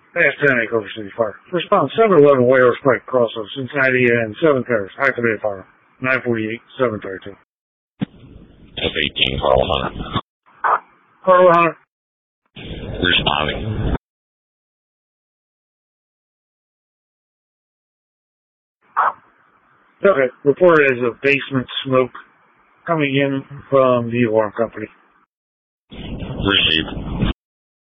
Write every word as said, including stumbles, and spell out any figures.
Fast ten Oklahoma City Fire. Response seven eleven Wales Pike Crossover, Cincinnati and seven Paris. Activated fire. nine forty-eight, seven thirty-two. F eighteen, Carl Hunter. Carl Hunter. Responding. Okay, report is a basement smoke coming in from the alarm company. Received.